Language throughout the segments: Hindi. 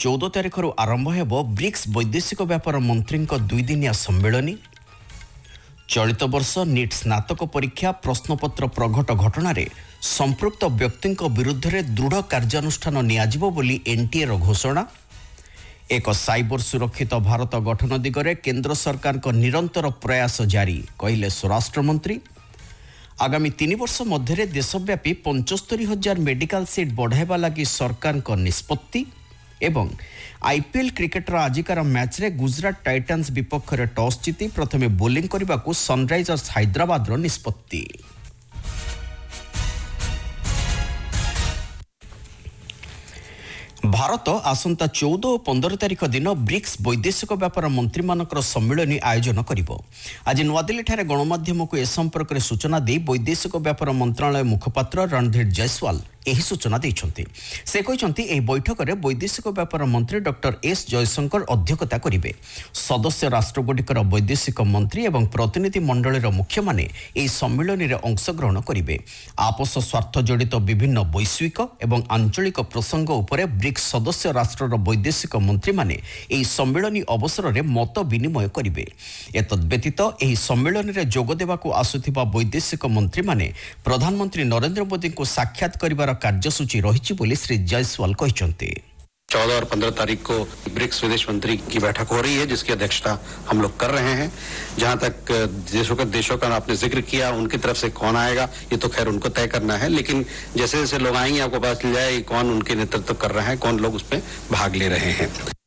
14 तारिखରୁ ଆରମ୍ଭ ହେବ ବ୍ରିକ୍ସ ବୈଦେଶିକ ବ୍ୟାପାର ମନ୍ତ୍ରୀଙ୍କ 2 ଦିନିଆ ସମ୍ମିଳନୀ। ଚଳିତ ବର୍ଷ ନିଟ୍ ସ୍ନାତକ ପରୀକ୍ଷା ପ୍ରଶ୍ନପତ୍ର ପ୍ରଘଟ ଘଟଣାରେ ସମ୍ପୃକ୍ତ ବ୍ୟକ୍ତିଙ୍କ ବିରୁଦ୍ଧରେ ଦୃଢ଼ କାର୍ଯ୍ୟାନୁଷ୍ଠାନ ନିଆଯିବ ବୋଲି ଏନ୍ଟିଏର ଘୋଷଣା। ଏକ ସାଇବର ସୁରକ୍ଷିତ ଭାରତ ଗଠନ ଦିଗରେ କେନ୍ଦ୍ର ସରକାରଙ୍କ ନିରନ୍ତର ପ୍ରୟାସ ଜାରି କହିଲେ ସ୍ୱରାଷ୍ଟ୍ରମନ୍ତ୍ରୀ। ଆଗାମୀ 3 ବର୍ଷ ମଧ୍ୟରେ ଦେଶବ୍ୟାପୀ 75,000 ମେଡିକାଲ ସିଟ୍ ବଢ଼ାଇବା ଲାଗି ସରକାରଙ୍କ ନିଷ୍ପତ୍ତି। ଏବଂ ଆଇପିଏଲ୍ କ୍ରିକେଟର ଆଜିକାର ମ୍ୟାଚ୍ରେ ଗୁଜରାଟ ଟାଇଟାନ୍ସ ବିପକ୍ଷରେ ଟସ୍ ଜିତି ପ୍ରଥମେ ବୋଲିଂ କରିବାକୁ ସନରାଇଜର୍ସ ହାଇଦ୍ରାବାଦର ନିଷ୍ପତ୍ତି। ଭାରତ ଆସନ୍ତା 14 ଓ 15 ତାରିଖ ଦିନ ବ୍ରିକ୍ସ ବୈଦେଶିକ ବ୍ୟାପାର ମନ୍ତ୍ରୀମାନଙ୍କର ସମ୍ମିଳନୀ ଆୟୋଜନ କରିବ। ଆଜି ନୂଆଦିଲ୍ଲୀଠାରେ ଗଣମାଧ୍ୟମକୁ ଏ ସମ୍ପର୍କରେ ସୂଚନା ଦେଇ ବୈଦେଶିକ ବ୍ୟାପାର ମନ୍ତ୍ରଣାଳୟ ମୁଖପାତ୍ର ରଣଧୀର ଜୟସ୍ୱାଲ ଏହି ସୂଚନା ଦେଇଛନ୍ତି। ସେ କହିଛନ୍ତି ଏହି ବୈଠକରେ ବୈଦେଶିକ ବ୍ୟାପାର ମନ୍ତ୍ରୀ ଡକ୍ଟର ଏସ୍ ଜୟଶଙ୍କର ଅଧ୍ୟକ୍ଷତା କରିବେ। ସଦସ୍ୟ ରାଷ୍ଟ୍ରଗୁଡ଼ିକର ବୈଦେଶିକ ମନ୍ତ୍ରୀ ଏବଂ ପ୍ରତିନିଧି ମଣ୍ଡଳୀର ମୁଖ୍ୟମାନେ ଏହି ସମ୍ମିଳନୀରେ ଅଂଶଗ୍ରହଣ କରିବେ। ଆପୋଷ ସ୍ୱାର୍ଥ ଜଡ଼ିତ ବିଭିନ୍ନ ବୈଶ୍ୱିକ ଏବଂ ଆଞ୍ଚଳିକ ପ୍ରସଙ୍ଗ ଉପରେ ବ୍ରିକ୍ସ ସଦସ୍ୟ ରାଷ୍ଟ୍ରର ବୈଦେଶିକ ମନ୍ତ୍ରୀମାନେ ଏହି ସମ୍ମିଳନୀ ଅବସରରେ ମତ ବିନିମୟ କରିବେ। ଏତଦ୍ବ୍ୟତୀତ ଏହି ସମ୍ମିଳନୀରେ ଯୋଗ ଦେବାକୁ ଆସୁଥିବା ବୈଦେଶିକ ମନ୍ତ୍ରୀମାନେ ପ୍ରଧାନମନ୍ତ୍ରୀ ନରେନ୍ଦ୍ର ମୋଦିଙ୍କୁ ସାକ୍ଷାତ କରିବାର କାର୍ଯ୍ୟସୂଚୀ ରହିଛି ବୋଲି ଶ୍ରୀ ଜୟସ୍ୱାଲ କହିଛନ୍ତି। 14 और 15 तारीख को ब्रिक्स विदेश मंत्री की बैठक हो रही है, जिसकी अध्यक्षता हम लोग कर रहे हैं। जहां तक देशों का आपने जिक्र किया, उनकी तरफ से कौन आएगा ये तो खैर उनको तय करना है, लेकिन जैसे जैसे लोग आएंगे आपको पता चल जाए कौन उनके नेतृत्व कर रहा है, कौन लोग उसमें भाग ले रहे हैं।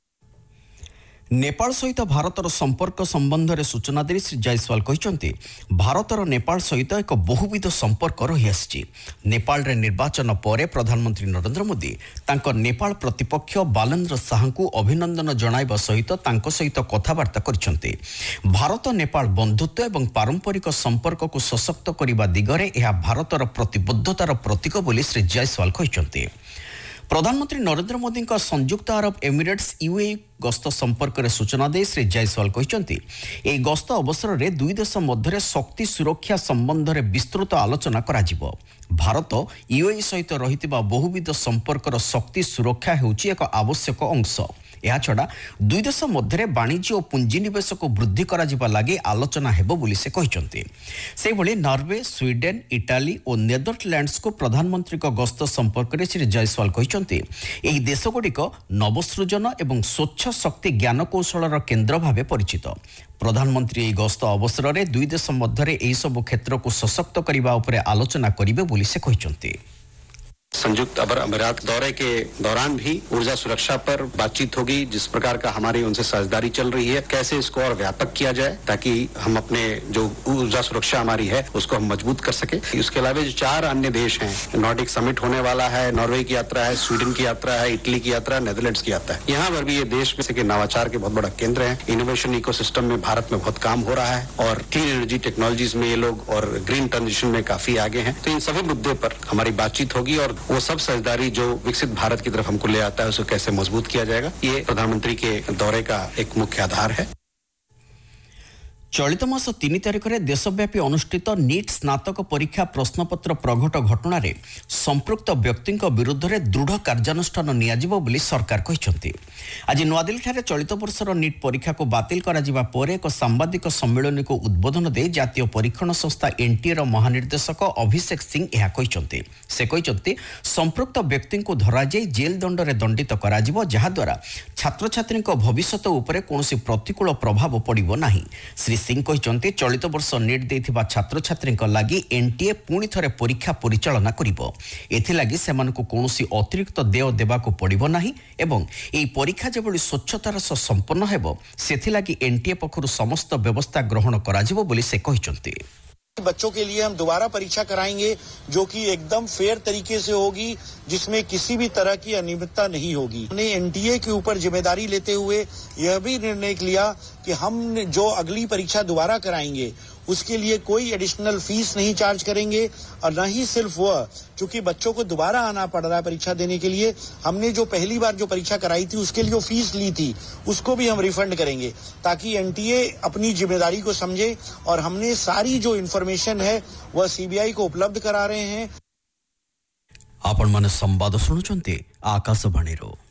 नेपाल सहित भारतर संपर्क संबंध में सूचना दे श्री जयस्वाल कहते भारतर नेपाल सहित एक बहुविध संपर्क रही आसी। नेपाल रे निर्वाचन पर प्रधानमंत्री नरेंद्र मोदी तांको नेपाल प्रतिपक्ष बालेन्द्र शाह को अभिनंदन जणाइबा सहित तांको सहित कथबार्ता करछन्ते। भारत नेपाल बंधुत्व एवं पारंपरिक संपर्क को सशक्त करने दिगरे यह भारतर प्रतिबद्धतार प्रतीक बोली श्री जयस्वाल कहते। प्रधानमंत्री नरेंद्र मोदी का संयुक्त अरब एमिरेट्स यूएई गस्त संपर्क में सूचना दे श्री जयस्वाल कहते यह गस्त अवसर में दुई देश मध्य शक्ति सुरक्षा संबंध में विस्तृत आलोचना करा। भारत यूएई सहित रही बहुविध संपर्कर शक्ति सुरक्षा होउची एक आवश्यक अंश। यह छड़ा दुई देश मध्य वाणिज्य और पुंजीनिवेश को वृद्धि करा जिबा लागि आलोचना हेबो बोली से कहते। से भली नॉर्वे, स्वीडेन, इटाली और नेदरलैंड्स को प्रधानमंत्री को गस्त संपर्क में श्री जयस्वाल कहते यही देशगुड़िक नवसृजन एवं स्वच्छ शक्ति ज्ञान कौशल केन्द्र भाव परिचित। प्रधानमंत्री यह गस्त अवसर में दुई देश मध्य यही सब क्षेत्र को सशक्त करने उपर आलोचना करिवे बोली से कहते। संयुक्त अरब अमीरात दौरे के दौरान भी ऊर्जा सुरक्षा पर बातचीत होगी। जिस प्रकार का हमारी उनसे साझेदारी चल रही है, कैसे इसको और व्यापक किया जाए ताकि हम अपने जो ऊर्जा सुरक्षा हमारी है उसको हम मजबूत कर सके। इसके अलावा जो 4 अन्य देश हैं, नॉर्डिक समिट होने वाला है, नॉर्वे की यात्रा है, स्वीडन की यात्रा है, इटली की यात्रा है, नेदरलैंड्स की यात्रा है। यहाँ पर भी ये देश में से नवाचार के बहुत बड़ा केंद्र है। इनोवेशन इकोसिस्टम में भारत में बहुत काम हो रहा है और क्लीन एनर्जी टेक्नोलॉजीज में ये लोग और ग्रीन ट्रांजिशन में काफी आगे हैं। तो इन सभी मुद्दे पर हमारी बातचीत होगी और वो सब साझेदारी जो विकसित भारत की तरफ हमको ले आता है उसको कैसे मजबूत किया जाएगा, ये प्रधानमंत्री के दौरे का एक मुख्य आधार है। चलित मास 3 तारिख में देशव्यापी अनुष्ठित नीट स्नातक परीक्षा प्रश्नपत्र प्रघट घटना संपृक्त व्यक्ति विरुद्ध में दृढ़ कार्यानुष्ठान नियाजिबो बोली सरकार कहते। आज नूआदिल्ली चलित वर्षर नीट परीक्षा को बातिल करा पर एक सांबादिक सम्मेलन को उद्बोधन दे जातीय परीक्षण संस्था एनटीए महानिर्देशक अभिषेक सिंह यह कहते। से कहते संपृक्त व्यक्ति को धराଯାଇ जेल दंड में दंडित करा जहाद्वारा छात्र छात्री भविष्य उपर कौन प्रतिकूल प्रभाव पड़ो ना। श्री सिंह कहते चलित वर्ष नीट देथिबा छात्र छात्री लगी एनटीए पुणी थरे परीक्षा परिचालना करिबो। एथिलागी सेमानकु कोनोसी अतिरिक्त देय देबाकु पड़िबो नाही एवं एई परीक्षा जेबोली स्वच्छतार सह संपन्न हेबो सेथिलागी एनटीए पखरु समस्त व्यवस्था ग्रहण कराजिबो बोली से कहते। बच्चों के लिए हम दोबारा परीक्षा कराएंगे जो कि एकदम फेयर तरीके से होगी, जिसमें किसी भी तरह की अनियमितता नहीं होगी। हमने एनटीए के ऊपर जिम्मेदारी लेते हुए यह भी निर्णय लिया कि हम जो अगली परीक्षा दोबारा कराएंगे उसके लिए कोई एडिशनल फीस नहीं चार्ज करेंगे और न ही सिर्फ वह, क्योंकि बच्चों को दोबारा आना पड़ रहा है परीक्षा देने के लिए। हमने जो पहली बार जो परीक्षा कराई थी उसके लिए जो फीस ली थी उसको भी हम रिफंड करेंगे ताकि एनटीए अपनी जिम्मेदारी को समझे और हमने सारी जो इन्फॉर्मेशन है वह सीबीआई को उपलब्ध करा रहे हैं। आपण माने संवाद सुनुचंते आकाशवाणी रो।